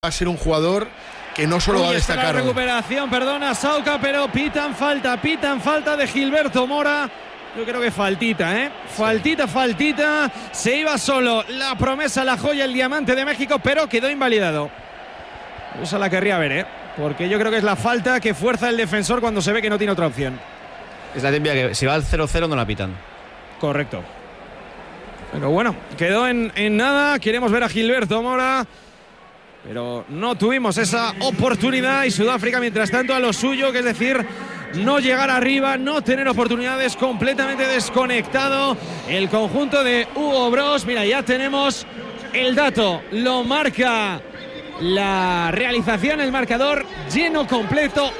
Va a ser un jugador que no solo va a destacar. La recuperación, perdona, Sauca, pero pitan falta de Gilberto Mora. Yo creo que faltita, Faltita. Se iba solo la promesa, la joya, el diamante de México, pero quedó invalidado. Esa la querría ver, porque yo creo que es la falta que fuerza el defensor cuando se ve que no tiene otra opción. Es la típica que si va al 0-0 no la pitan. Correcto. Pero bueno, quedó en nada. Queremos ver a Gilberto Mora, pero no tuvimos esa oportunidad y Sudáfrica mientras tanto a lo suyo, que es decir, no llegar arriba, no tener oportunidades, completamente desconectado el conjunto de Hugo Broos. Mira, ya tenemos el dato, lo marca la realización, el marcador lleno completo,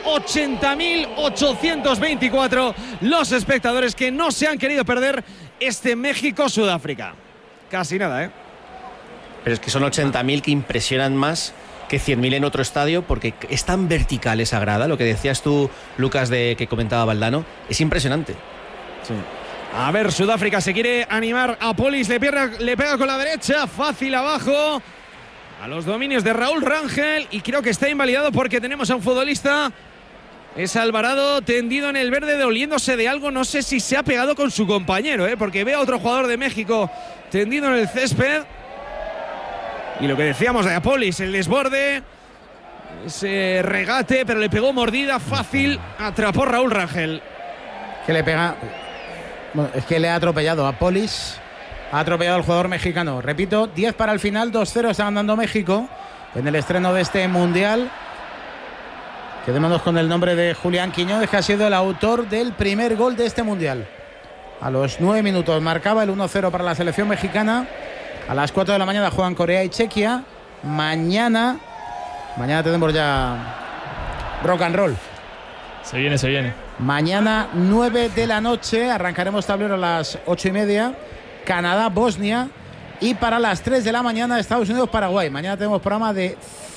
80.824 los espectadores que no se han querido perder este México-Sudáfrica. Casi nada, Pero es que son 80.000 que impresionan más que 100.000 en otro estadio, porque es tan vertical esa grada, lo que decías tú, Lucas, de que comentaba Valdano, es impresionante. Sí. A ver, Sudáfrica se quiere animar a Polis, le pega con la derecha, fácil abajo, a los dominios de Raúl Rangel, y creo que está invalidado porque tenemos a un futbolista, es Alvarado, tendido en el verde, doliéndose de algo, no sé si se ha pegado con su compañero, porque ve a otro jugador de México tendido en el césped. Y lo que decíamos de Apolis, el desborde, ese regate, pero le pegó mordida fácil, atrapó Raúl Rangel. Que le pega. Bueno, es que le ha atropellado a Apolis, ha atropellado al jugador mexicano. Repito, 10 para el final, 2-0 está andando México en el estreno de este mundial. Quedémonos con el nombre de Julián Quiñones, que ha sido el autor del primer gol de este mundial. A los 9 minutos marcaba el 1-0 para la selección mexicana. A las 4 de la mañana juegan Corea y Chequia. Mañana tenemos ya rock and roll. Se viene. Mañana 9 de la noche arrancaremos tablero a las 8:30. Canadá, Bosnia. Y para las 3 de la mañana Estados Unidos, Paraguay. Mañana tenemos programa de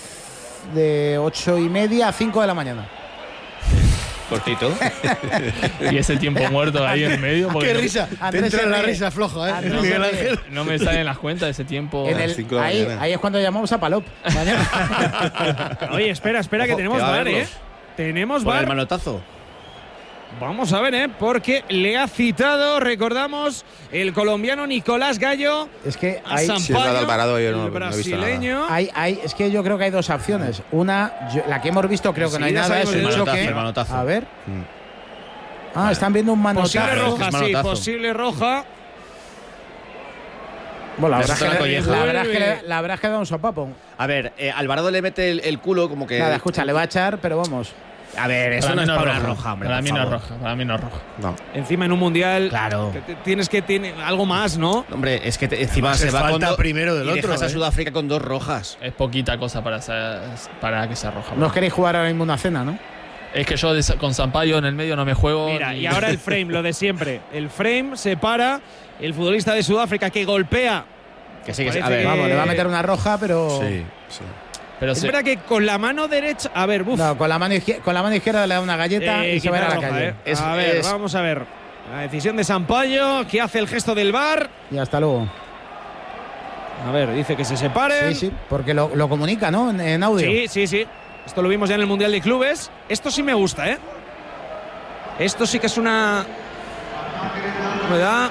8:30 a 5 de la mañana. Cortito. Y ese tiempo muerto ahí en medio. ¡Qué risa! Te entra la risa floja, Miguel Ángel. No me salen las cuentas de ese tiempo. Ahí es cuando llamamos a Palop. Oye, espera, que tenemos VAR, Tenemos por VAR. el manotazo. Vamos a ver, porque le ha citado, recordamos, el colombiano Nicolás Gallo. Es que hay Alvarado, yo no, el brasileño. Es que yo creo que hay dos opciones. Una, la que hemos visto, creo que no hay nada, es un choque. Manotazo. A ver. Están viendo un manotazo. Posible roja, sí, posible roja. Bueno, la verdad es que da un sopapo. A ver, Alvarado le mete el culo como que. Nada, escucha, le va a echar, pero vamos. A ver, eso no es para una roja, hombre. Para mí no es roja. No. Encima en un mundial. Claro. Tienes que tener algo más, ¿no? Hombre, es que encima se va falta con primero del y otro. Dejas a Sudáfrica con 2 rojas. Es poquita cosa para que sea roja. No os queréis jugar ahora mismo una cena, ¿no? Es que yo con Sampaio en el medio no me juego. Mira, y ahora el frame, lo de siempre. El frame separa el futbolista de Sudáfrica que golpea. Que sí, a ver, vamos, le va a meter una roja, pero. Sí. Pero es verdad que con la mano derecha. A ver, No, con la mano izquierda le da una galleta y se va a la calle. Vamos a ver. La decisión de Sampaio, que hace el gesto del VAR. Y hasta luego. A ver, dice que se separen. Sí, porque lo comunica, ¿no? En audio. Sí. Esto lo vimos ya en el Mundial de Clubes. Esto sí me gusta, Esto sí que es una novedad.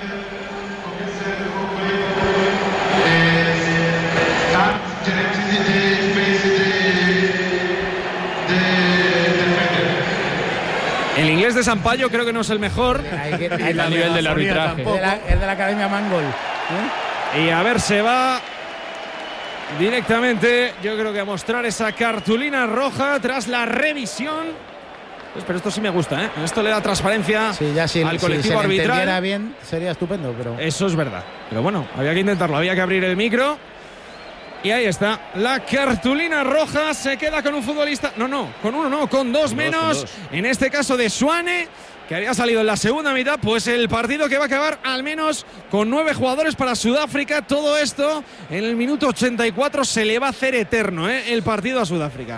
El inglés de Sampaio creo que no es el mejor. El nivel del arbitraje. Es de la Academia Mangol. Y a ver, se va directamente, yo creo que a mostrar esa cartulina roja tras la revisión. Pues, pero esto sí me gusta, Esto le da transparencia al colectivo arbitral. Si se entendiera bien, sería estupendo, pero. Eso es verdad. Pero bueno, había que intentarlo, había que abrir el micro. Y ahí está, la cartulina roja, se queda con un futbolista, con dos menos, en este caso de Suane, que había salido en la segunda mitad, pues el partido que va a acabar al menos con 9 jugadores para Sudáfrica. Todo esto en el minuto 84 se le va a hacer eterno, el partido a Sudáfrica.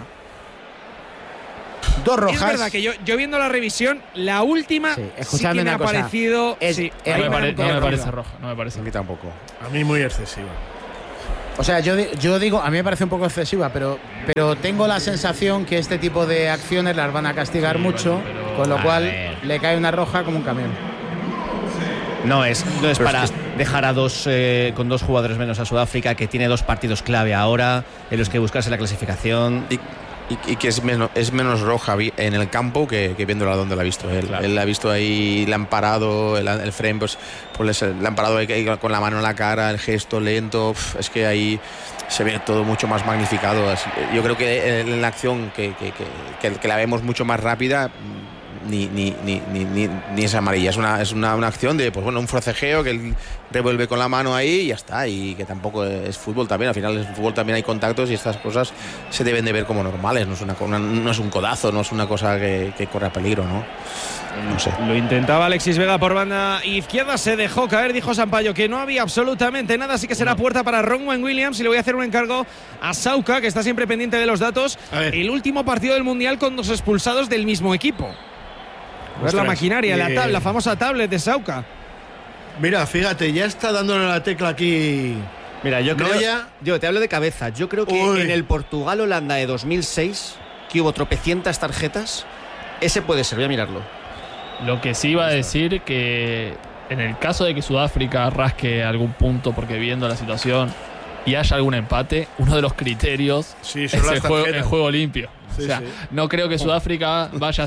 2 rojas. Es verdad que yo viendo la revisión, la última sí que me ha parecido. No me parece roja, no me parece. A mí tampoco. A mí muy excesiva. O sea, yo digo, a mí me parece un poco excesiva, pero tengo la sensación que este tipo de acciones las van a castigar mucho, con lo cual le cae una roja como un camión. No es para dejar con 2 jugadores menos a Sudáfrica, que tiene 2 partidos clave ahora en los que buscarse la clasificación. Y que es menos roja en el campo que viéndola donde la ha visto él. Claro. Él la ha visto ahí, le han parado el frame, pues le han parado ahí con la mano en la cara, el gesto lento. Es que ahí se ve todo mucho más magnificado. Yo creo que en la acción que la vemos mucho más rápida, ni es amarilla, es una acción de, pues bueno, un forcejeo que él revuelve con la mano ahí y ya está, y que tampoco es fútbol también. Al final en fútbol también hay contactos y estas cosas se deben de ver como normales, no es un codazo, no es una cosa que corre a peligro, ¿no? No sé. Lo intentaba Alexis Vega por banda izquierda, se dejó caer, dijo Sampaio que no había absolutamente nada, así que será puerta para Ronwen Williams. Y le voy a hacer un encargo a Sauca, que está siempre pendiente de los datos. El último partido del Mundial con 2 expulsados del mismo equipo. Ver la maquinaria, la famosa tablet de Sauca. Mira, fíjate, ya está dándole la tecla aquí. Mira, yo te hablo de cabeza. Yo creo que en el Portugal-Holanda de 2006, que hubo tropecientas tarjetas, ese puede ser, voy a mirarlo. Lo que sí iba a decir, que en el caso de que Sudáfrica rasque algún punto, porque viendo la situación y haya algún empate, uno de los criterios es el juego limpio. Sí, o sea, no creo que Sudáfrica vaya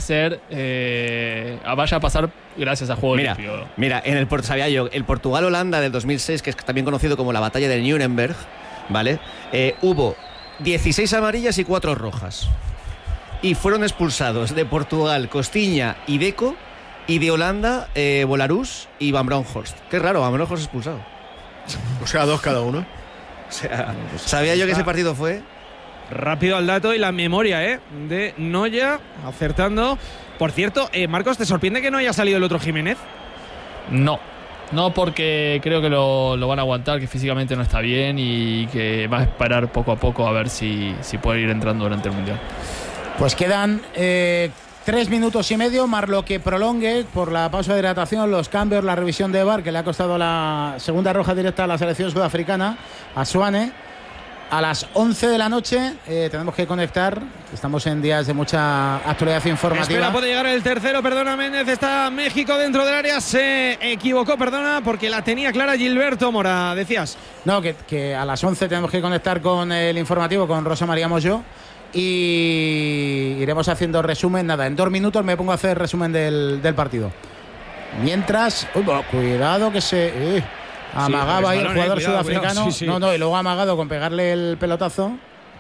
a pasar gracias a juego limpio. Mira, el Portugal-Holanda del 2006, que es también conocido como la batalla de Nuremberg, ¿vale? Hubo 16 amarillas y 4 rojas. Y fueron expulsados de Portugal Costiña y Deco, y de Holanda Bolarus y Van Bronckhorst. Qué raro, Van Bronckhorst expulsado. O sea, 2 cada uno. O sea, sabía yo que ese partido fue. Rápido al dato y la memoria de Noya, acertando. Por cierto, Marcos, ¿te sorprende que no haya salido el otro Jiménez? No, porque creo que lo van a aguantar, que físicamente no está bien y que va a esperar poco a poco a ver si puede ir entrando durante el Mundial. Pues quedan 3 minutos y medio, más lo que prolongue por la pausa de hidratación, los cambios, la revisión de VAR, que le ha costado la segunda roja directa a la selección sudafricana, a Suane. A las 11 de la noche tenemos que conectar. Estamos en días de mucha actualidad informativa. Espera, puede llegar el tercero, perdona Méndez. Está México dentro del área. Se equivocó, perdona, porque la tenía clara Gilberto Mora, decías. No, que a las 11 tenemos que conectar con el informativo, con Rosa María Moyo. Y iremos haciendo resumen. Nada, en 2 minutos me pongo a hacer resumen del partido. Mientras, cuidado que se... amagaba ahí el jugador sudafricano. Sí. No, y luego ha amagado con pegarle el pelotazo.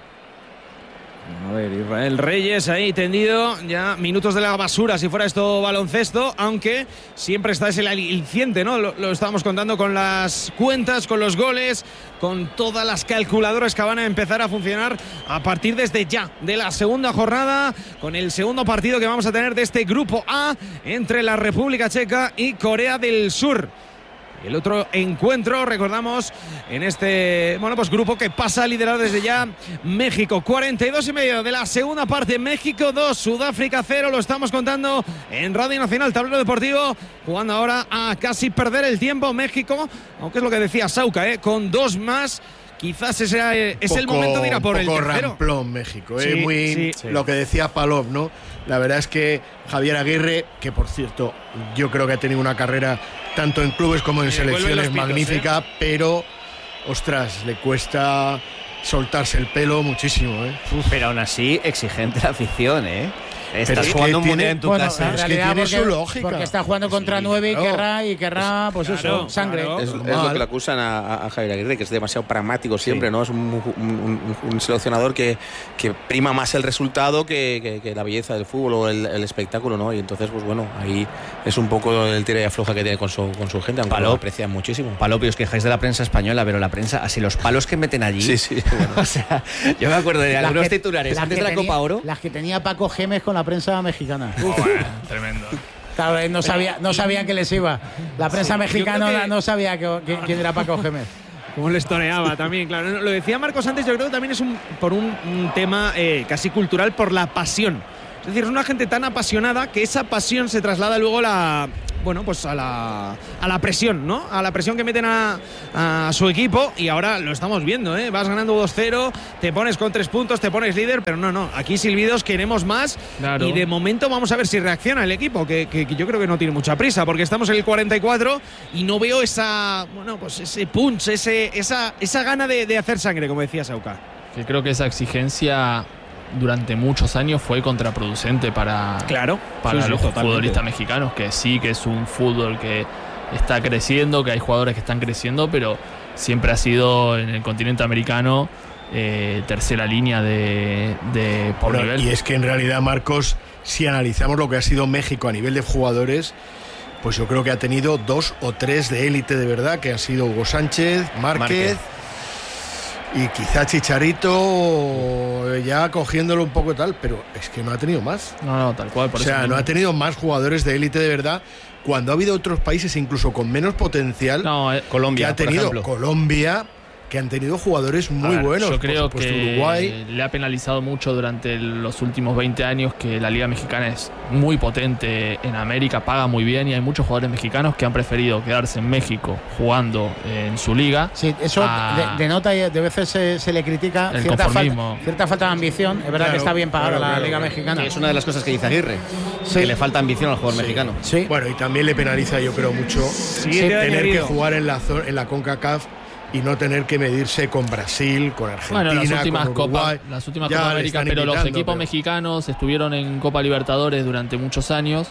A ver, Israel Reyes ahí tendido, ya minutos de la basura si fuera esto baloncesto, aunque siempre está ese aliciente, ¿no? Lo estábamos contando con las cuentas, con los goles, con todas las calculadoras que van a empezar a funcionar a partir desde ya de la segunda jornada, con el segundo partido que vamos a tener de este grupo A entre la República Checa y Corea del Sur. El otro encuentro, recordamos, en este grupo que pasa a liderar desde ya México. 42:30 de la segunda parte. México 2, Sudáfrica 0. Lo estamos contando en Radio Nacional, Tablero Deportivo. Jugando ahora a casi perder el tiempo México, aunque es lo que decía Sauca, con 2 más. Quizás es el momento de ir a por el tercero. Ramplón México, sí. Lo que decía Palop, ¿no? La verdad es que Javier Aguirre, que por cierto yo creo que ha tenido una carrera tanto en clubes como en selecciones magnífica, pero ostras, le cuesta soltarse el pelo muchísimo, Pero aún así exigente la afición, Estás jugando un mundial en tu casa. Es que tiene su lógica. Porque está jugando contra 9 y querrá pues eso, sangre. Claro. Es lo que le acusan a Javier Aguirre, que es demasiado pragmático siempre, ¿no? Es un seleccionador que prima más el resultado que la belleza del fútbol o el espectáculo, ¿no? Y entonces, pues bueno, ahí es un poco el tira y afloja que tiene con su gente, aunque lo aprecian muchísimo. Palop, os quejáis de la prensa española, pero la prensa, así los palos que meten allí. Sí. Bueno. O sea, yo me acuerdo de algunos titulares antes de la Copa Oro. Las que tenía Paco Gémez con la prensa mexicana. Tremendo. Claro, no sabían que les iba. La prensa mexicana no sabía quién era Paco Gémez. Cómo les toreaba también, claro. Lo decía Marcos antes, yo creo que también es por un tema casi cultural, por la pasión. Es decir, es una gente tan apasionada que esa pasión se traslada luego bueno, pues a la presión, ¿no? A la presión que meten a su equipo, y ahora lo estamos viendo, ¿eh? Vas ganando 2-0, te pones con 3 puntos, te pones líder, pero no, aquí silbidos, queremos más, claro. Y de momento vamos a ver si reacciona el equipo, que yo creo que no tiene mucha prisa, porque estamos en el 44 y no veo ese punch, esa gana de hacer sangre, como decía Sauca. Yo creo que esa exigencia durante muchos años fue contraproducente para los futbolistas mexicanos, que sí que es un fútbol que está creciendo, que hay jugadores que están creciendo, pero siempre ha sido en el continente americano tercera línea de por nivel. Y es que en realidad, Marcos, si analizamos lo que ha sido México a nivel de jugadores, pues yo creo que ha tenido 2 o 3 de élite de verdad, que ha sido Hugo Sánchez, Márquez. Y quizá Chicharito ya cogiéndolo un poco tal, pero es que no ha tenido más. No, tal cual. O sea, no ha tenido más jugadores de élite de verdad, cuando ha habido otros países incluso con menos potencial. Colombia, que ha tenido Colombia, que han tenido jugadores muy buenos. Yo creo por que Uruguay le ha penalizado mucho durante los últimos 20 años que la Liga Mexicana es muy potente en América, paga muy bien, y hay muchos jugadores mexicanos que han preferido quedarse en México jugando en su liga. Sí, eso denota, y de veces se le critica cierta falta de ambición. Es verdad que está bien pagada la Liga Mexicana. Es una de las cosas que dice Aguirre, que le falta ambición al jugador mexicano. Sí. Bueno, y también le penaliza, yo creo, mucho tener que jugar en la CONCACAF y no tener que medirse con Brasil, con Argentina, con Uruguay. Las últimas Copa América, pero los equipos mexicanos estuvieron en Copa Libertadores durante muchos años,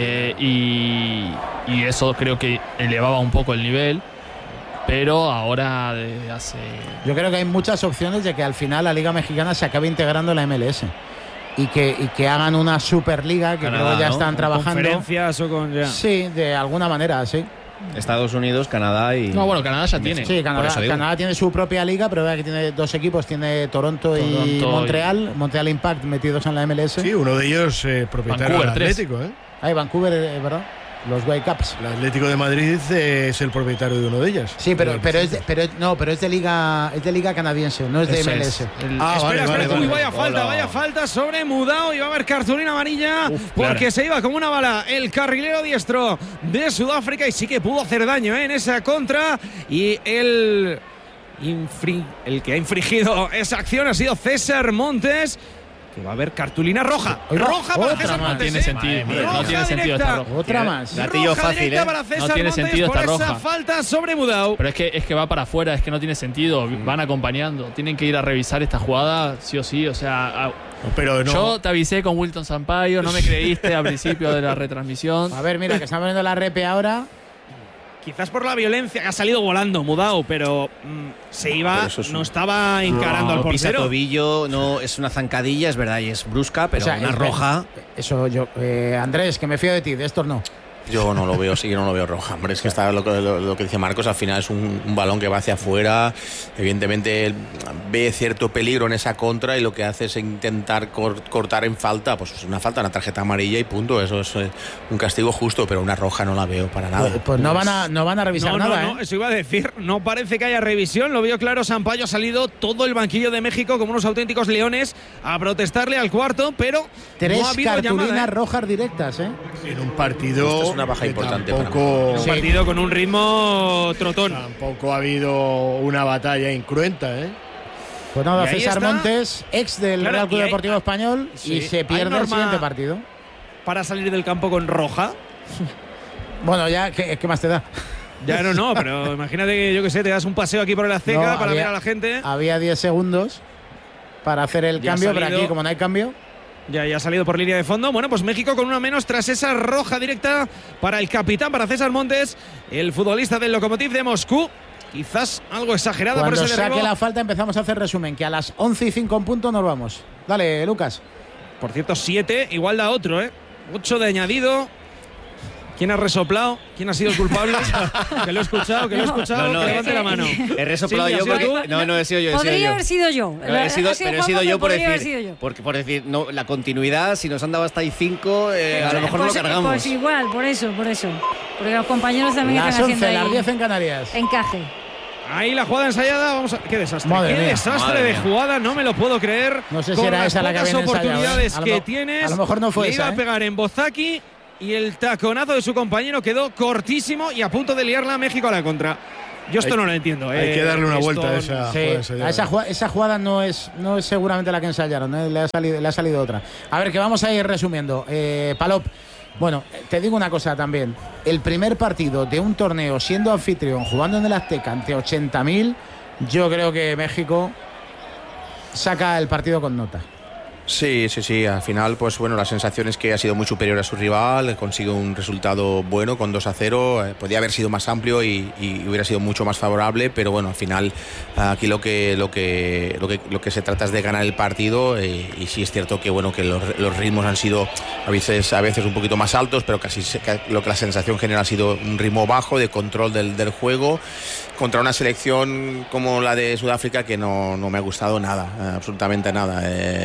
y eso creo que elevaba un poco el nivel, pero ahora desde hace... Yo creo que hay muchas opciones de que al final la Liga Mexicana se acabe integrando en la MLS. Y que hagan una Superliga, que Canadá, creo que ya están trabajando. ¿Conferencias o con...? Ya. Sí, de alguna manera, sí. Estados Unidos, Canadá y... No, bueno, Canadá ya tiene. Sí, Canadá tiene su propia liga, pero vea que tiene 2 equipos, tiene Toronto y Montreal Impact metidos en la MLS. Sí, uno de ellos propietario del Atlético, ¿eh? Vancouver, ¿verdad? Los Whitecaps. El Atlético de Madrid es el propietario de uno de ellos. Sí, pero es de liga canadiense, no es de MLS. Espera, uy, vaya falta sobre Mudao, y va a haber cartulina amarilla porque se iba como una bala el carrilero diestro de Sudáfrica, y sí que pudo hacer daño en esa contra, y el que ha infringido esa acción ha sido César Montes, que va a haber cartulina roja. Roja para César Montes. No tiene sentido. No tiene sentido esta roja. Otra más. Gatillo fácil, No tiene sentido esta roja. Esa falta sobre Mudao. Pero es que va para afuera, es que no tiene sentido. Van acompañando. Tienen que ir a revisar esta jugada, sí o sí. O sea, pero no. Yo te avisé con Wilton Sampaio, no me creíste al principio de la retransmisión. A ver, mira, que están poniendo la repe ahora. Quizás por la violencia, que ha salido volando Mudao, pero no estaba encarando al portero. Pisa tobillo, no, es una zancadilla, es verdad, y es brusca, pero una roja. Eso yo, Andrés, que me fío de ti, de estos no. Yo no lo veo, sí que no lo veo roja. Hombre, es que está lo que dice Marcos, al final es un balón que va hacia afuera. Evidentemente él ve cierto peligro en esa contra, y lo que hace es intentar cortar en falta. Pues es una falta, una tarjeta amarilla y punto. Eso es un castigo justo, pero una roja no la veo para nada. Pues no van a revisar nada. No, eso iba a decir. No parece que haya revisión. Lo vio claro Sampaio. Ha salido todo el banquillo de México como unos auténticos leones a protestarle al cuarto, pero 3 no ha habido cartulinas llamada, rojas directas, ¿eh? En un partido... Una baja importante. Un partido con un ritmo trotón. Tampoco ha habido una batalla incruenta, ¿eh? Pues nada, César Montes, ex del Real Club Deportivo Español, y se pierde el siguiente partido. Para salir del campo con roja. Bueno, ya, ¿qué más te da? Ya no, pero imagínate que, yo que sé, te das un paseo aquí por el Azteca para ver a la gente. Había 10 segundos para hacer el cambio, pero aquí, como no hay cambio... Ya ha salido por línea de fondo. Bueno, pues México con una menos tras esa roja directa para el capitán, para César Montes, el futbolista del Lokomotiv de Moscú. Quizás algo exagerada por ese derribo. Cuando saque la falta empezamos a hacer resumen, que a las 11:05 en punto nos vamos. Dale, Lucas. Por cierto, 7, igual da otro, 8 de añadido. ¿Quién ha resoplado? ¿Quién ha sido el culpable? Que lo he escuchado, que levante la mano. He resoplado yo porque... No, he sido yo. Podría haber sido yo. He sido yo por decir, no, la continuidad, si nos han dado hasta ahí 5, a lo mejor no lo cargamos. Pues igual, por eso. Porque los compañeros también están haciendo ahí... Las 10 en Canarias. Encaje. Ahí la jugada ensayada, vamos a... ¡Qué desastre! ¡Qué desastre de jugada! No me lo puedo creer. No sé si era esa la que habían ensayado. Oportunidades que tienes. A lo mejor no fue esa. Iba a pegar en Bozaki y el taconazo de su compañero quedó cortísimo y a punto de liarla México a la contra. Yo esto no lo entiendo. Hay que darle una vuelta a esa jugada. Esa jugada no es seguramente la que ensayaron, ¿eh? Le ha salido otra. A ver, que vamos a ir resumiendo. Palop, bueno, te digo una cosa también. El primer partido de un torneo siendo anfitrión, jugando en el Azteca ante 80.000, yo creo que México saca el partido con nota. Sí. Al final, pues bueno, la sensación es que ha sido muy superior a su rival, consigue un resultado bueno con 2-0. Podía haber sido más amplio y hubiera sido mucho más favorable, pero bueno, al final aquí lo que se trata es de ganar el partido y sí es cierto que bueno que los ritmos han sido a veces un poquito más altos, pero casi lo que la sensación general ha sido un ritmo bajo de control del juego contra una selección como la de Sudáfrica que no me ha gustado nada, absolutamente nada.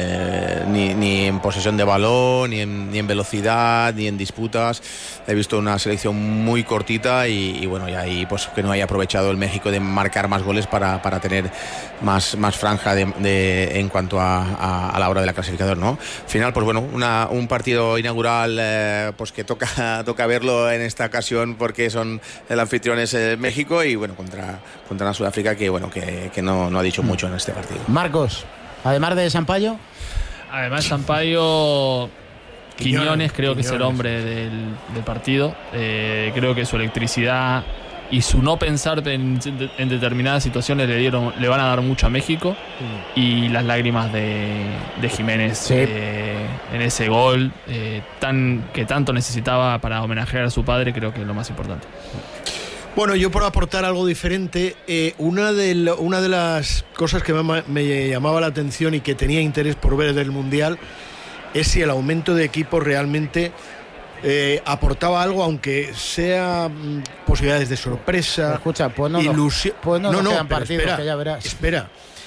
Ni en posesión de balón, ni en velocidad, ni en disputas. He visto una selección muy cortita y bueno, y ahí pues que no haya aprovechado el México de marcar más goles para tener más franja en cuanto a la hora de la clasificador, ¿no? Al final, pues bueno, un partido inaugural pues que toca verlo en esta ocasión porque son el anfitrión es México y bueno, contra la Sudáfrica que bueno que no ha dicho mucho en este partido. Marcos, además de Sampaio. Además, Sampaio, Quiñones creo que es el hombre del partido. Creo que su electricidad y su no pensar en determinadas situaciones le van a dar mucho a México. Y las lágrimas de Jiménez en ese gol que tanto necesitaba para homenajear a su padre, creo que es lo más importante. Bueno, yo por aportar algo diferente, una de las cosas que me llamaba la atención y que tenía interés por ver del Mundial es si el aumento de equipos realmente aportaba algo, aunque sea posibilidades de sorpresa, escucha, ilusión. Pues no quedan partidos, espera, que ya verás. Espera,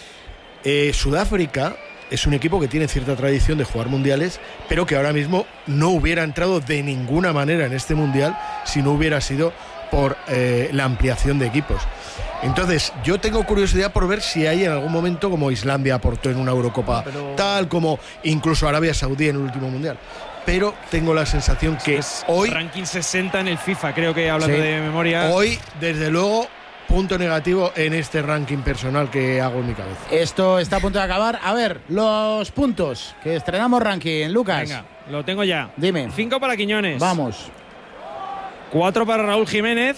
Sudáfrica es un equipo que tiene cierta tradición de jugar mundiales, pero que ahora mismo no hubiera entrado de ninguna manera en este Mundial si no hubiera sido por la ampliación de equipos. Entonces, yo tengo curiosidad por ver si hay en algún momento, como Islandia aportó en una Eurocopa, tal como incluso Arabia Saudí en el último Mundial. Pero tengo la sensación que hoy... Ranking 60 en el FIFA, creo que hablando de memoria... Hoy, desde luego, punto negativo en este ranking personal que hago en mi cabeza. Esto está a punto de acabar. A ver, los puntos, que estrenamos ranking. Lucas. Venga, lo tengo ya. Dime. 5 para Quiñones. Vamos. 4 para Raúl Jiménez,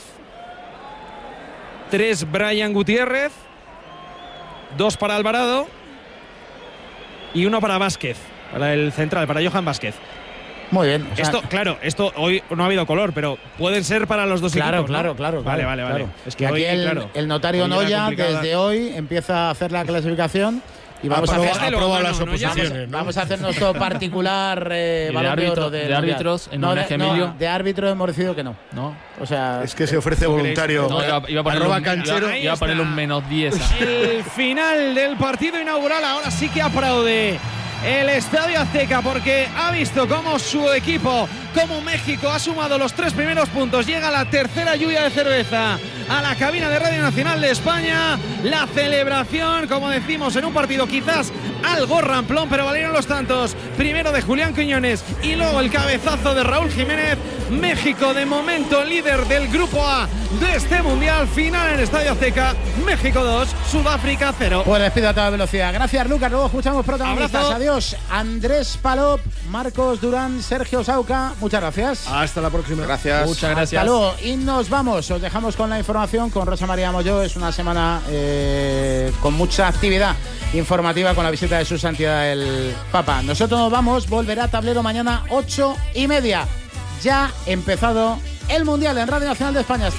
3 Brian Gutiérrez, 2 para Alvarado y 1 para Vázquez, para el central, para Johan Vázquez. Muy bien. Esto hoy no ha habido color, pero pueden ser para los dos equipos, ¿no? Claro. Vale. Es que aquí el notario Noya desde hoy empieza a hacer la clasificación. Y vamos a hacer nuestro particular balón de oro de árbitros en homenaje a Emilio. De árbitro hemos decidido que no. O sea, es que se ofrece voluntario. Iba a ponerle un -10. El final del partido inaugural, ahora sí que aplaude el Estadio Azteca porque ha visto cómo su equipo, como México, ha sumado los 3 primeros puntos. Llega la tercera lluvia de cerveza a la cabina de Radio Nacional de España. La celebración, como decimos, en un partido quizás algo ramplón, pero valieron los tantos. Primero de Julián Quiñones y luego el cabezazo de Raúl Jiménez. México, de momento, líder del Grupo A de este Mundial. Final en Estadio Azteca. México 2, Sudáfrica 0. Pues despido a toda velocidad. Gracias, Lucas. Luego escuchamos protagonistas. Abrazo. Adiós. Andrés Palop, Marcos Durán, Sergio Sauca. Muchas gracias. Hasta la próxima. Gracias. Muchas gracias. Hasta luego. Y nos vamos. Os dejamos con la información con Rosa María Molló. Es una semana con mucha actividad informativa con la visita de su santidad el Papa. Nosotros nos vamos. Volverá a Tablero mañana 8:30. Ya empezado el Mundial en Radio Nacional de España.